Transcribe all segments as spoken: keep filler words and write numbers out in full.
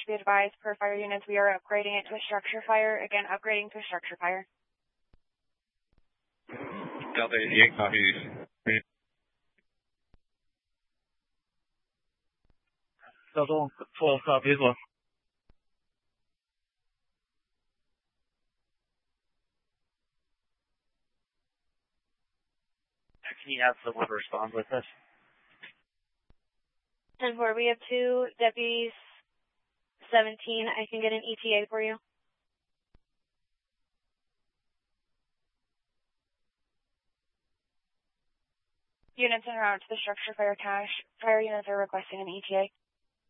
be advised, per fire units, we are upgrading it to a structure fire. Again, upgrading to a structure fire. Delta eighty-eight copies. Delta twelve copies as well. Can you have someone respond with us? ten four, we have two deputies, seventeen. I can get an E T A for you. Units en route to the structure fire cache. Fire units are requesting an E T A.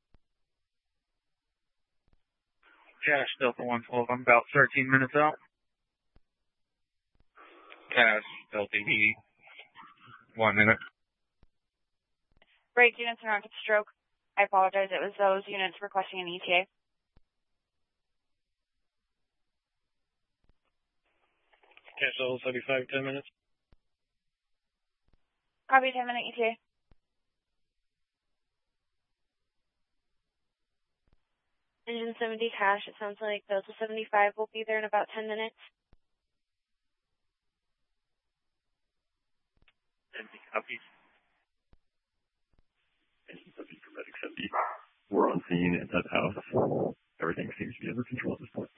Cache Delta one twelve, I'm about thirteen minutes out. Cache Delta E, one minute. Break units en route to the stroke. I apologize, it was those units requesting an E T A. Cache Delta seventy-five, ten minutes. Copy, ten minute E T A. Engine seventy cache, it sounds like Delta seventy-five will be there in about ten minutes. Empty copies. Engine seventy for Medic seventy. We're on scene at that house. Everything seems to be under control at this point.